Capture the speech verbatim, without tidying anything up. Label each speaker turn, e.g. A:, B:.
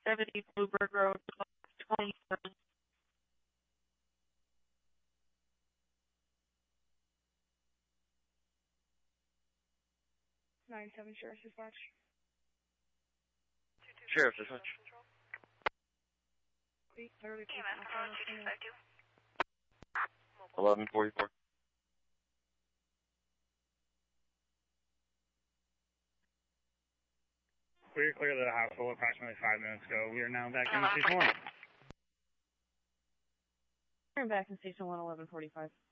A: seventy Bluebird Road, twenty-seven.
B: nine seven Sheriff's Dispatch.
C: Sheriff's Dispatch.
B: eight thirty.
C: eleven forty-four.
D: We were clear of the hospital approximately five minutes ago. We are now back in Station one.
B: We're back in Station one, eleven forty-five.